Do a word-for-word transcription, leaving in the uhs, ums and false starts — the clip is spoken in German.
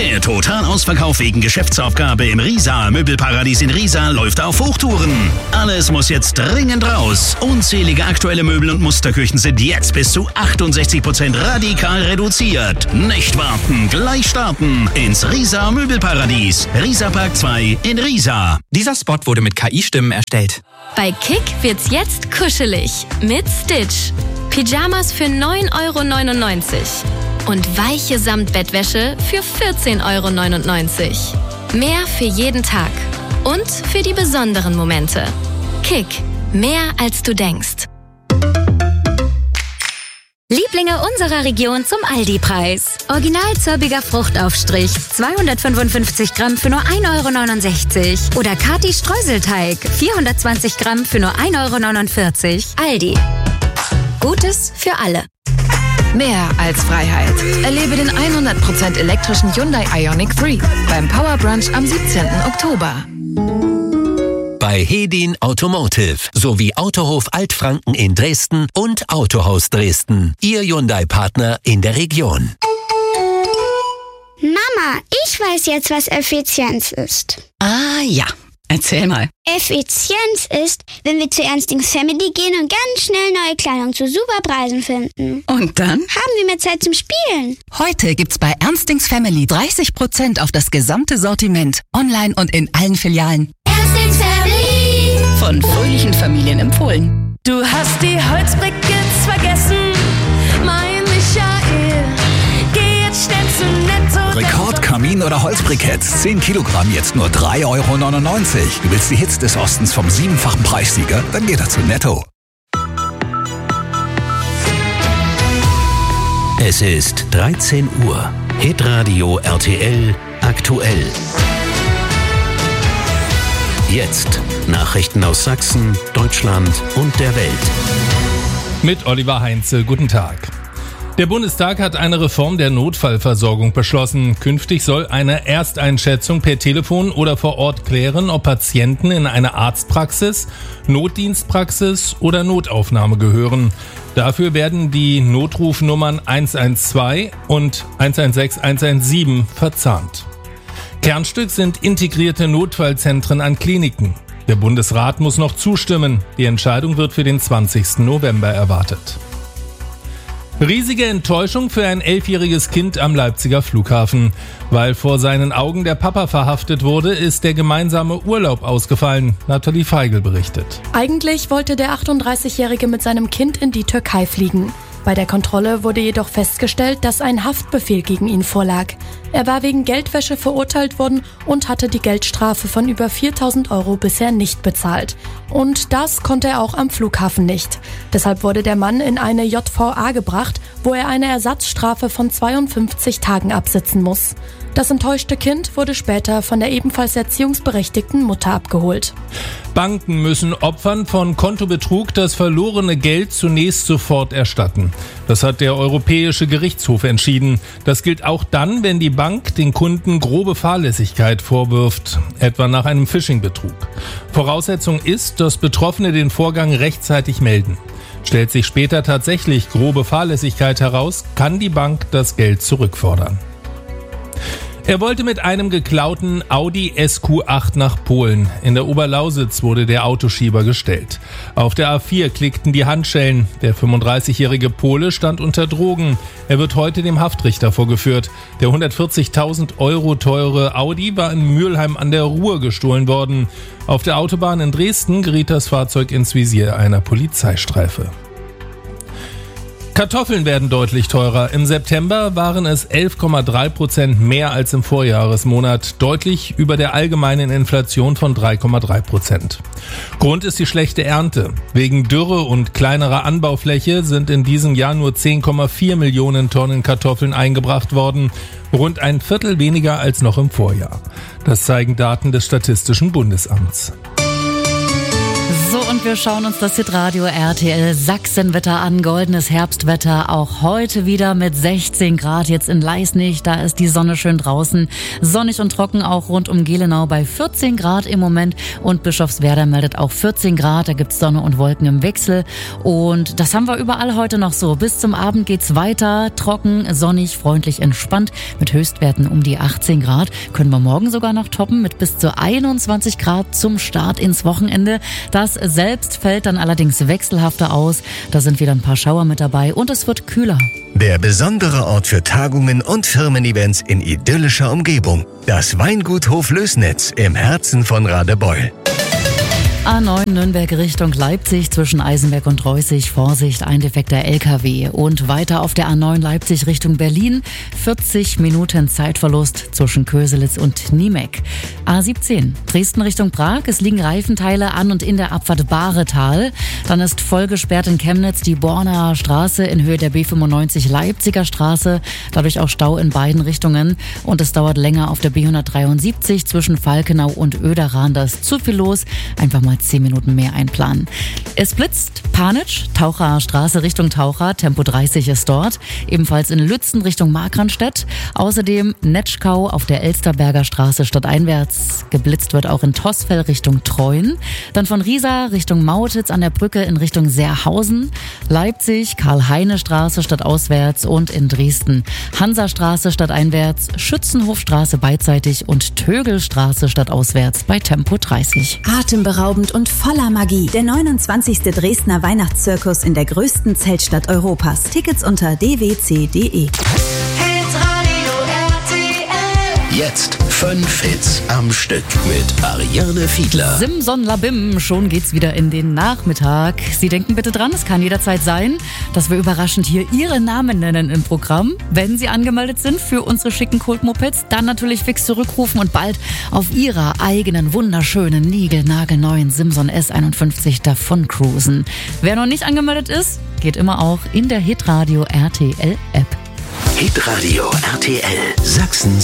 Der Totalausverkauf wegen Geschäftsaufgabe im Riesa Möbelparadies in Riesa läuft auf Hochtouren. Alles muss jetzt dringend raus. Unzählige aktuelle Möbel und Musterküchen sind jetzt bis zu achtundsechzig Prozent radikal reduziert. Nicht warten, gleich starten ins Riesa Möbelparadies. Riesa Park zwei in Riesa. Dieser Spot wurde mit K I-Stimmen erstellt. Bei Kick wird's jetzt kuschelig mit Stitch. Pyjamas für neun Euro neunundneunzig und weiche Samtbettwäsche für vierzehn Euro neunundneunzig. Mehr für jeden Tag und für die besonderen Momente. Kick, mehr als du denkst. Lieblinge unserer Region zum Aldi-Preis. Original zirbiger Fruchtaufstrich, zweihundertfünfundfünfzig Gramm für nur ein Euro neunundsechzig. Oder Kati Streuselteig, vierhundertzwanzig Gramm für nur ein Euro neunundvierzig. Aldi. Gutes für alle. Mehr als Freiheit. Erlebe den hundert Prozent elektrischen Hyundai Ioniq drei beim Power Brunch am siebzehnten Oktober. Bei Hedin Automotive sowie Autohof Altfranken in Dresden und Autohaus Dresden. Ihr Hyundai-Partner in der Region. Mama, ich weiß jetzt, was Effizienz ist. Ah ja, erzähl mal. Effizienz ist, wenn wir zu Ernstings Family gehen und ganz schnell neue Kleidung zu super Preisen finden. Und dann? Haben wir mehr Zeit zum Spielen. Heute gibt's bei Ernstings Family dreißig Prozent auf das gesamte Sortiment. Online und in allen Filialen. Ernstings Family. Von fröhlichen Familien empfohlen. Du hast die Holzbriketts vergessen, mein Michael. Geh jetzt schnell zu Netto. Rekordkamin oder Holzbriketts. zehn Kilogramm, jetzt nur drei Euro neunundneunzig. Du willst die Hits des Ostens vom siebenfachen Preissieger? Dann geh dazu Netto. Es ist dreizehn Uhr. Hitradio R T L aktuell. Jetzt Nachrichten aus Sachsen, Deutschland und der Welt. Mit Oliver Heinze, guten Tag. Der Bundestag hat eine Reform der Notfallversorgung beschlossen. Künftig soll eine Ersteinschätzung per Telefon oder vor Ort klären, ob Patienten in eine Arztpraxis, Notdienstpraxis oder Notaufnahme gehören. Dafür werden die Notrufnummern eins eins zwei und eins eins sechs eins eins sieben verzahnt. Kernstück sind integrierte Notfallzentren an Kliniken. Der Bundesrat muss noch zustimmen. Die Entscheidung wird für den zwanzigsten November erwartet. Riesige Enttäuschung für ein elfjähriges Kind am Leipziger Flughafen. Weil vor seinen Augen der Papa verhaftet wurde, ist der gemeinsame Urlaub ausgefallen. Nathalie Feigl berichtet. Eigentlich wollte der achtunddreißigjährige mit seinem Kind in die Türkei fliegen. Bei der Kontrolle wurde jedoch festgestellt, dass ein Haftbefehl gegen ihn vorlag. Er war wegen Geldwäsche verurteilt worden und hatte die Geldstrafe von über viertausend Euro bisher nicht bezahlt. Und das konnte er auch am Flughafen nicht. Deshalb wurde der Mann in eine J V A gebracht, wo er eine Ersatzstrafe von zweiundfünfzig Tagen absitzen muss. Das enttäuschte Kind wurde später von der ebenfalls erziehungsberechtigten Mutter abgeholt. Banken müssen Opfern von Kontobetrug das verlorene Geld zunächst sofort erstatten. Das hat der Europäische Gerichtshof entschieden. Das gilt auch dann, wenn die Bank den Kunden grobe Fahrlässigkeit vorwirft, etwa nach einem Phishing-Betrug. Voraussetzung ist, dass Betroffene den Vorgang rechtzeitig melden. Stellt sich später tatsächlich grobe Fahrlässigkeit heraus, kann die Bank das Geld zurückfordern. Er wollte mit einem geklauten Audi S Q acht nach Polen. In der Oberlausitz wurde der Autoschieber gestellt. Auf der A vier klickten die Handschellen. Der fünfunddreißigjährige Pole stand unter Drogen. Er wird heute dem Haftrichter vorgeführt. Der hundertvierzigtausend Euro teure Audi war in Mülheim an der Ruhr gestohlen worden. Auf der Autobahn in Dresden geriet das Fahrzeug ins Visier einer Polizeistreife. Kartoffeln werden deutlich teurer. Im September waren es elf Komma drei Prozent mehr als im Vorjahresmonat, deutlich über der allgemeinen Inflation von drei Komma drei Prozent. Grund ist die schlechte Ernte. Wegen Dürre und kleinerer Anbaufläche sind in diesem Jahr nur zehn Komma vier Millionen Tonnen Kartoffeln eingebracht worden, rund ein Viertel weniger als noch im Vorjahr. Das zeigen Daten des Statistischen Bundesamts. So, und wir schauen uns das Hitradio R T L Sachsenwetter an. Goldenes Herbstwetter, auch heute wieder mit sechzehn Grad jetzt in Leisnig. Da ist die Sonne schön draußen. Sonnig und trocken auch rund um Gelenau bei vierzehn Grad im Moment. Und Bischofswerda meldet auch vierzehn Grad. Da gibt's Sonne und Wolken im Wechsel. Und das haben wir überall heute noch so. Bis zum Abend geht's weiter. Trocken, sonnig, freundlich, entspannt. Mit Höchstwerten um die achtzehn Grad. Können wir morgen sogar noch toppen mit bis zu einundzwanzig Grad zum Start ins Wochenende. Das selbst fällt dann allerdings wechselhafter aus. Da sind wieder ein paar Schauer mit dabei und es wird kühler. Der besondere Ort für Tagungen und Firmen-Events in idyllischer Umgebung. Das Weingut Hoflößnitz im Herzen von Radebeul. A neun Nürnberg Richtung Leipzig zwischen Eisenberg und Reußig. Vorsicht, ein defekter L K W. Und weiter auf der A neun Leipzig Richtung Berlin. vierzig Minuten Zeitverlust zwischen Köselitz und Niemek. A siebzehn Dresden Richtung Prag. Es liegen Reifenteile an und in der Abfahrt Bahretal. Dann ist voll gesperrt in Chemnitz die Bornaer Straße in Höhe der B fünfundneunzig Leipziger Straße. Dadurch auch Stau in beiden Richtungen. Und es dauert länger auf der B hundertdreiundsiebzig zwischen Falkenau und Oederan. Da ist zu viel los. Einfach mal zehn Minuten mehr einplanen. Es blitzt, Panitsch, Taucher Straße Richtung Taucher, Tempo dreißig ist dort. Ebenfalls in Lützen Richtung Markranstädt. Außerdem Netschkau auf der Elsterberger Straße stadteinwärts. Geblitzt wird auch in Tosfell Richtung Treuen. Dann von Riesa Richtung Mautitz an der Brücke in Richtung Seerhausen. Leipzig, Karl-Heine-Straße stadtauswärts und in Dresden Hansastraße stadteinwärts, Schützenhofstraße beidseitig und Tögelstraße stadtauswärts bei Tempo dreißig. Atemberaubend und voller Magie. Der neunundzwanzigste Dresdner Weihnachtszirkus in der größten Zeltstadt Europas. Tickets unter d w c punkt d e. Jetzt fünf Hits am Stück mit Ariane Fiedler. Simson Labim, schon geht's wieder in den Nachmittag. Sie denken bitte dran, es kann jederzeit sein, dass wir überraschend hier Ihre Namen nennen im Programm. Wenn Sie angemeldet sind für unsere schicken Kult-Mopeds, dann natürlich fix zurückrufen und bald auf Ihrer eigenen wunderschönen, niegelnagelneuen Simson S einundfünfzig davon cruisen. Wer noch nicht angemeldet ist, geht immer auch in der Hitradio R T L App. Hitradio R T L Sachsen.